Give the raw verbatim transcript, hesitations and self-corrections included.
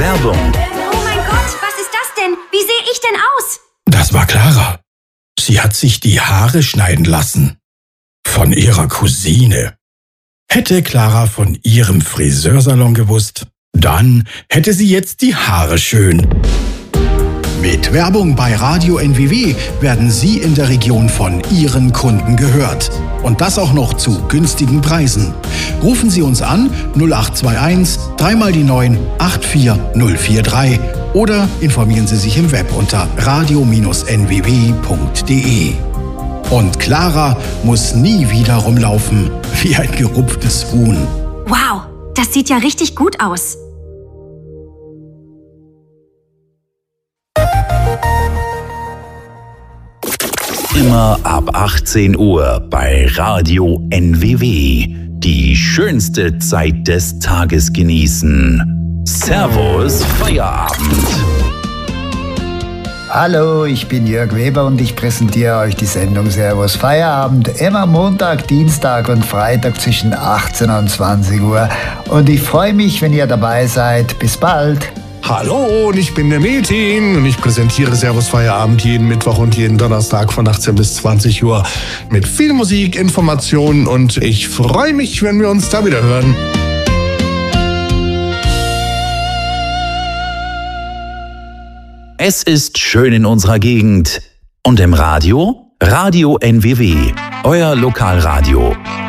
Werbung. Oh mein Gott, was ist das denn? Wie sehe ich denn aus? Das war Clara. Sie hat sich die Haare schneiden lassen. Von ihrer Cousine. Hätte Clara von ihrem Friseursalon gewusst, dann hätte sie jetzt die Haare schön. Mit Werbung bei Radio N W W werden Sie in der Region von Ihren Kunden gehört. Und das auch noch zu günstigen Preisen. Rufen Sie uns an null acht zwei eins drei mal die neun acht vier null vier drei oder informieren Sie sich im Web unter radio Bindestrich n w w punkt d e. Und Clara muss nie wieder rumlaufen wie ein gerupftes Huhn. Wow, das sieht ja richtig gut aus. Immer ab achtzehn Uhr bei Radio N W W. Die schönste Zeit des Tages genießen. Servus Feierabend. Hallo, ich bin Jörg Weber und ich präsentiere euch die Sendung Servus Feierabend. Immer Montag, Dienstag und Freitag zwischen achtzehn und zwanzig Uhr. Und ich freue mich, wenn ihr dabei seid. Bis bald. Hallo, und ich bin der Metin und ich präsentiere Servus Feierabend jeden Mittwoch und jeden Donnerstag von achtzehn bis zwanzig Uhr mit viel Musik, Informationen und ich freue mich, wenn wir uns da wieder hören. Es ist schön in unserer Gegend. Und im Radio? Radio N W W, euer Lokalradio.